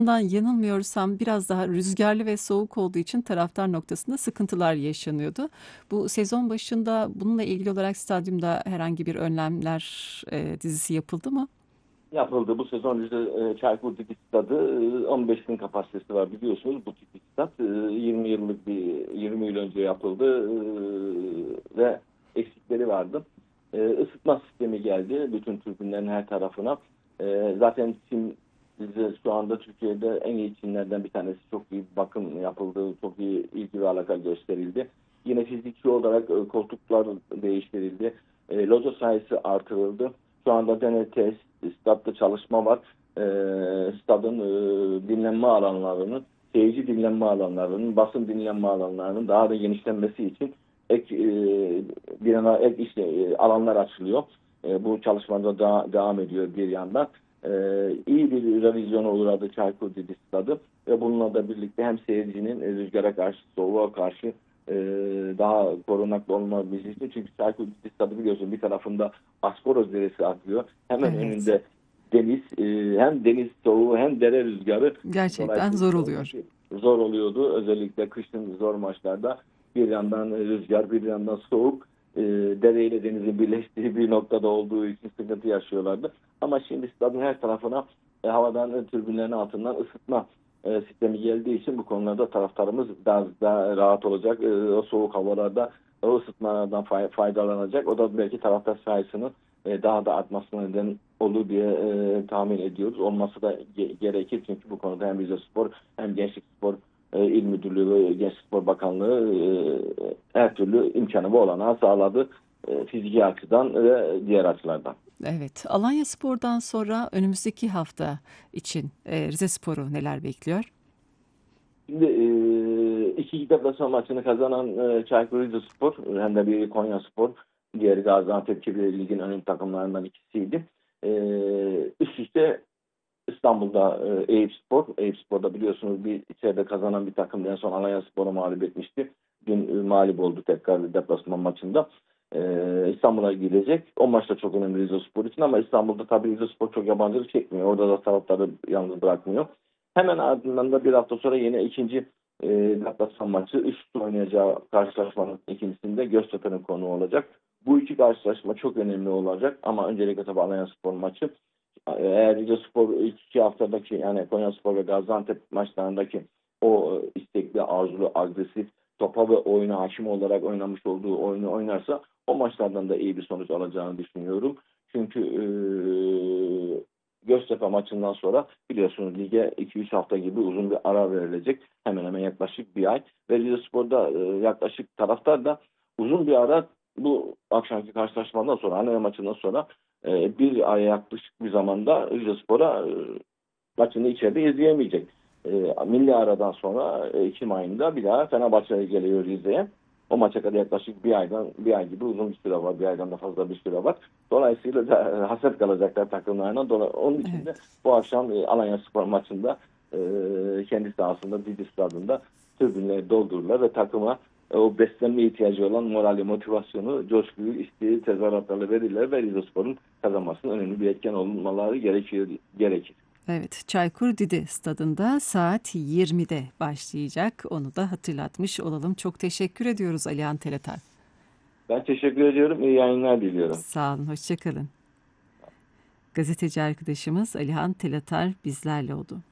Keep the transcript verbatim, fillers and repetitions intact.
Yanılmıyorsam biraz daha rüzgarlı ve soğuk olduğu için taraftar noktasında sıkıntılar yaşanıyordu. Bu sezon başında bununla ilgili olarak stadyumda herhangi bir önlemler e, dizisi yapıldı mı? Yapıldı. Bu sezon Rize e, Çaykur Dikit Stadı e, on beş bin kapasitesi var biliyorsunuz. Bu tip bir stat e, yirmi yıllık bir yirmi yıl önce yapıldı e, ve eksikleri vardı. E, ısıtma sistemi geldi bütün tribünlerin her tarafına. E, zaten Çin bize şu anda Türkiye'de en iyi Çinlerden bir tanesi. Çok iyi bakım yapıldı, çok iyi ilgi ve alaka gösterildi. Yine fiziki olarak e, koltuklar değiştirildi. E, loca sayısı artırıldı. Şu anda deney test, statta çalışma var. E, stadın e, dinlenme alanlarının, seyirci dinlenme alanlarının, basın dinlenme alanlarının daha da genişlenmesi için ek e, bir yana ek işte e, alanlar açılıyor. E, bu çalışmada da, devam ediyor bir yandan. E, iyi bir revizyona uğradı Çaykur Rizespor stadı ve bununla da birlikte hem seyircinin e, rüzgara karşı, soğuğa karşı e, daha korunaklı olmaması için. Çünkü Çaykur Rizespor biliyorsun bir tarafında Askoros Deresi akıyor. Hemen Evet. önünde deniz, e, hem deniz soğuğu hem dere rüzgarı, Gerçekten zor dolayısıyla oluyor. oradaki zor oluyordu. Özellikle kışın zor maçlarda bir yandan rüzgar bir yandan soğuk, e, dere ile denizin birleştiği bir noktada olduğu için sıkıntı yaşıyorlardı. Ama şimdi stadın her tarafına e, havadan e, türbinlerin altından ısıtma e, sistemi geldiği için bu konularda taraftarımız daha, daha rahat olacak. E, o soğuk havalarda o ısıtmadan fay, faydalanacak. O da belki taraftar sayısını e, daha da artmasına neden olur diye e, tahmin ediyoruz. Olması da ge- gerekir çünkü bu konuda hem Rizespor hem Gençlik Spor e, İl Müdürlüğü ve Gençlik Spor Bakanlığı e, her türlü imkanı ve olanağı sağladı. E, fiziki açıdan ve diğer açılardan. Evet. Alanyaspor'dan sonra önümüzdeki hafta için e, Rizespor'u neler bekliyor? Şimdi e, iki deplasman maçını kazanan e, Çaykur Rizespor hem de bir Konyaspor, diğeri Gaziantep ki bir ligin önemli takımlarından ikisiydi. E, üst üste İstanbul'da e, Eyüpspor. Eyüpspor'da biliyorsunuz bir içeride kazanan bir takım en son Alanyaspor'u mağlup etmişti. Dün e, mağlup oldu tekrar deplasman maçında. E, İstanbul'a gidecek. O maç da çok önemli Rizespor için ama İstanbul'da tabii Rizespor çok yabancılık çekmiyor. Orada da taraftarı yalnız bırakmıyor. Hemen ardından da bir hafta sonra yine ikinci e, deplasman maçı üst oynayacağı karşılaşmanın ikincisinde Göztepe'nin konuğu olacak. Bu iki karşılaşma çok önemli olacak ama öncelikle tabii Alanyaspor maçı. Eğer Rizespor ilk iki haftadaki yani Konyaspor ve Gaziantep maçlarındaki o e, istekli, arzulu, agresif, topa ve oyuna hakim olarak oynamış olduğu oyunu oynarsa o maçlardan da iyi bir sonuç alacağını düşünüyorum. Çünkü e, Göztepe maçından sonra biliyorsunuz lige iki üç hafta gibi uzun bir ara verilecek. Hemen hemen yaklaşık bir ay. Ve Rizespor'da e, yaklaşık taraftar da uzun bir ara bu akşamki karşılaşmadan sonra, Alanya maçından sonra e, bir ay yaklaşık bir zamanda Rizespor'a e, maçını içeride izleyemeyecek. E, milli aradan sonra e, Ekim ayında bir daha Fenerbahçe'ye geliyor Rize'ye. O maça kadar yaklaşık bir aydan bir ay gibi uzun bir süre var. Bir aydan da fazla bir süre var. Dolayısıyla da e, hasret kalacaklar takımlarına. Dola- Onun için de Evet. bu akşam e, Alanya Spor maçında e, kendi sahasında, Dizi Stadı'nda tribünleri doldururlar ve takıma e, o beslenme ihtiyacı olan morali, motivasyonu, coşkuyu, isteği, tezahüratlarla verirler ve Rizespor'un kazanmasının önemli bir etken olmaları gerekiyor, gerekir. Evet, Çaykur Didi stadında saat yirmide başlayacak. Onu da hatırlatmış olalım. Çok teşekkür ediyoruz Alihan Teletar. Ben teşekkür ediyorum. İyi yayınlar diliyorum. Sağ olun, hoşça kalın. Gazeteci arkadaşımız Alihan Telatar bizlerle oldu.